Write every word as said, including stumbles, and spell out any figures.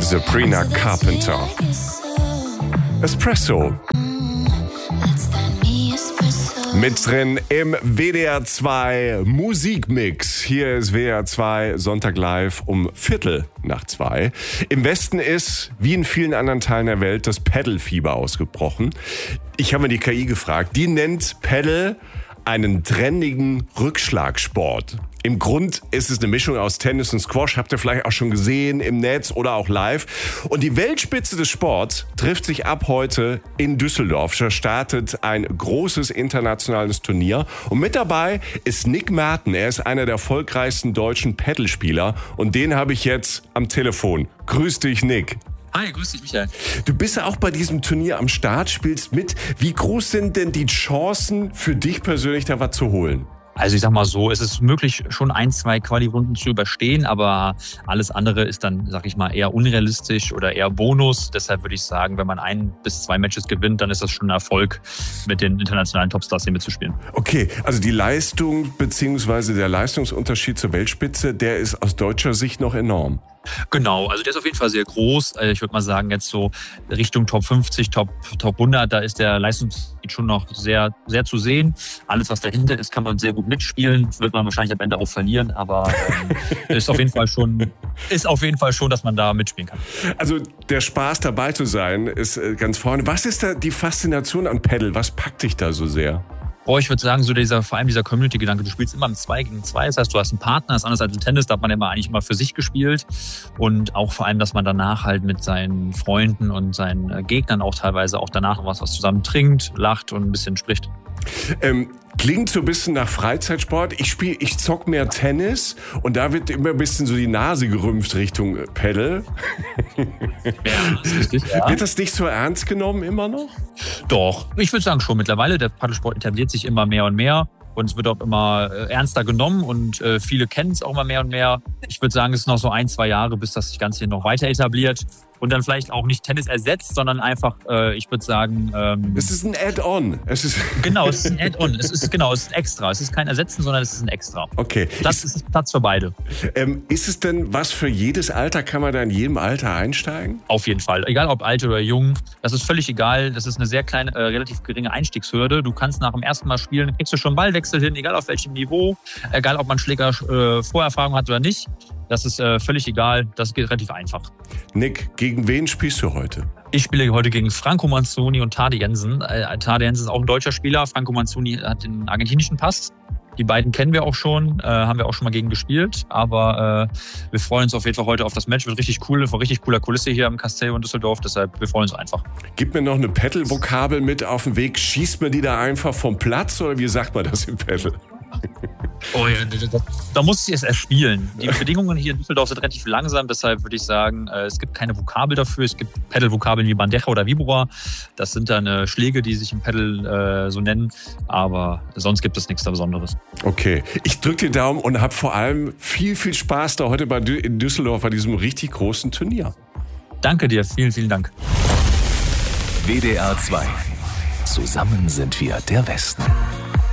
Sabrina Carpenter. Espresso. Mit drin im W D R zwei Musikmix. Hier ist W D R zwei Sonntag live um Viertel nach zwei. Im Westen ist, wie in vielen anderen Teilen der Welt, das Paddle-Fieber ausgebrochen. Ich habe mir die K I gefragt. Die nennt Paddle einen trendigen Rückschlagsport. Im Grund ist es eine Mischung aus Tennis und Squash, habt ihr vielleicht auch schon gesehen im Netz oder auch live. Und die Weltspitze des Sports trifft sich ab heute in Düsseldorf. Da startet ein großes internationales Turnier. Und mit dabei ist Nick Merten. Er ist einer der erfolgreichsten deutschen Paddlespieler. Und den habe ich jetzt am Telefon. Grüß dich, Nick. Hi, grüß dich, Michael. Du bist ja auch bei diesem Turnier am Start, spielst mit. Wie groß sind denn die Chancen für dich persönlich, da was zu holen? Also ich sag mal so, es ist möglich, schon ein, zwei Quali-Runden zu überstehen, aber alles andere ist dann, sag ich mal, eher unrealistisch oder eher Bonus. Deshalb würde ich sagen, wenn man ein bis zwei Matches gewinnt, dann ist das schon ein Erfolg, mit den internationalen Topstars hier mitzuspielen. Okay, also die Leistung bzw. der Leistungsunterschied zur Weltspitze, der ist aus deutscher Sicht noch enorm. Genau, also der ist auf jeden Fall sehr groß. Ich würde mal sagen, jetzt so Richtung Top fünfzig, Top, Top hundert, da ist der Leistungsunterschied schon noch sehr, sehr zu sehen. Alles, was dahinter ist, kann man sehr gut mitspielen. Wird man wahrscheinlich am Ende auch verlieren, aber ähm, ist auf jeden Fall schon, ist auf jeden Fall schon, dass man da mitspielen kann. Also der Spaß dabei zu sein ist ganz vorne. Was ist da die Faszination an Paddle? Was packt dich da so sehr? Boah, ich würde sagen, so dieser, vor allem dieser Community-Gedanke, du spielst immer im zwei gegen zwei, das heißt, du hast einen Partner, das ist anders als im Tennis, da hat man immer eigentlich immer für sich gespielt und auch vor allem, dass man danach halt mit seinen Freunden und seinen Gegnern auch teilweise auch danach noch was, was zusammen trinkt, lacht und ein bisschen spricht. Ähm, klingt so ein bisschen nach Freizeitsport. Ich spiele, ich zock mehr Tennis und da wird immer ein bisschen so die Nase gerümpft Richtung Paddle. Ja, das ist richtig, ja. Wird das nicht so ernst genommen immer noch? Doch, ich würde sagen schon mittlerweile. Der Paddelsport etabliert sich immer mehr und mehr. Und es wird auch immer ernster genommen und äh, viele kennen es auch immer mehr und mehr. Ich würde sagen, es ist noch so ein, zwei Jahre, bis das sich ganz hier noch weiter etabliert. Und dann vielleicht auch nicht Tennis ersetzt, sondern einfach, äh, ich würde sagen... Ähm, es ist ein Add-on. Es ist genau, es ist ein Add-on. Es ist, genau, es ist ein Extra. Es ist kein Ersetzen, sondern es ist ein Extra. Okay. Das ist, ist Platz für beide. Ähm, ist es denn was für jedes Alter? Kann man da in jedem Alter einsteigen? Auf jeden Fall. Egal ob alt oder jung. Das ist völlig egal. Das ist eine sehr kleine, äh, relativ geringe Einstiegshürde. Du kannst nach dem ersten Mal spielen, kriegst du schon Ballwechsel hin, egal auf welchem Niveau. Egal ob man Schläger äh, Vorerfahrung hat oder nicht. Das ist äh, völlig egal. Das geht relativ einfach. Nick, gegen wen spielst du heute? Ich spiele heute gegen Franco Manzoni und Tade Jensen. Äh, Tade Jensen ist auch ein deutscher Spieler. Franco Manzoni hat den argentinischen Pass. Die beiden kennen wir auch schon, äh, haben wir auch schon mal gegen gespielt. Aber äh, wir freuen uns auf jeden Fall heute auf das Match. Wird richtig cool, von richtig cooler Kulisse hier am Castello in Düsseldorf. Deshalb, wir freuen uns einfach. Gib mir noch eine Paddle-Vokabel mit auf den Weg. Schießt mir die da einfach vom Platz oder wie sagt man das im Paddle? Oh ja, da, da muss ich es erspielen. Die Bedingungen hier in Düsseldorf sind relativ langsam, deshalb würde ich sagen, es gibt keine Vokabel dafür. Es gibt Paddle-Vokabeln wie Bandeja oder Vibora. Das sind dann äh, Schläge, die sich im Paddle äh, so nennen, aber sonst gibt es nichts da Besonderes. Okay, ich drücke die Daumen und habe vor allem viel, viel Spaß da heute bei in Düsseldorf bei diesem richtig großen Turnier. Danke dir, vielen, vielen Dank. W D R zwei. Zusammen sind wir der Westen.